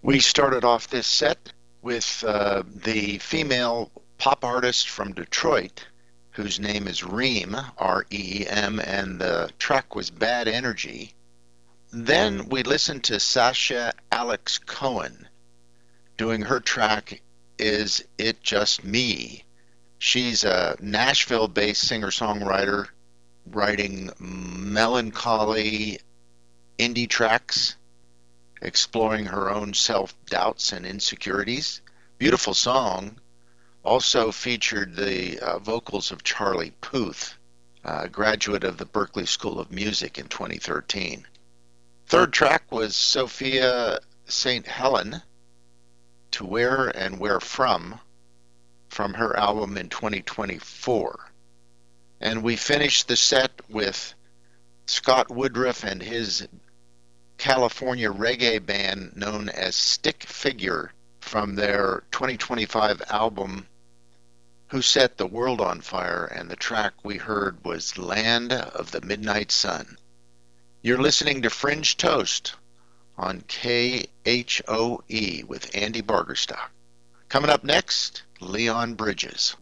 We started off this set with the female pop artist from Detroit, whose name is Reem, R-E-E-M, and the track was Bad Energy. Then we listened to Sasha Alex Cohen doing her track Is It Just Me? She's a Nashville-based singer-songwriter writing melancholy indie tracks, exploring her own self-doubts and insecurities. Beautiful song. Also featured the vocals of Charlie Puth, a graduate of the Berklee School of Music in 2013. Third track was Sophia St. Helen, To Where and Where from her album in 2024. And we finished the set with Scott Woodruff and his California reggae band known as Stick Figure from their 2025 album Who Set the World on Fire, and the track we heard was Land of the Midnight Sun. You're listening to Fringe Toast on KHOE with Andy Bargerstock. Coming up next, Leon Bridges.